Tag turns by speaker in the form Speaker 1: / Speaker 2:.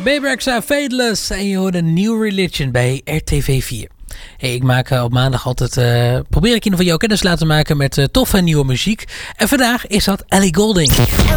Speaker 1: Bebrexa Fadeless en je hoort een New Religion bij RTV 4. Hey, ik maak op maandag altijd, probeer ik in ieder geval jouw kennis laten maken met toffe nieuwe muziek. En vandaag is dat Ellie Goulding.